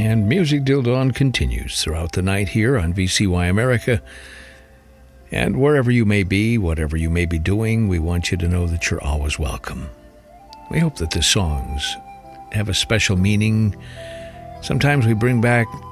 And Music Till Dawn continues throughout the night here on VCY America. And wherever you may be, whatever you may be doing, we want you to know that you're always welcome. We hope that the songs have a special meaning. Sometimes we bring back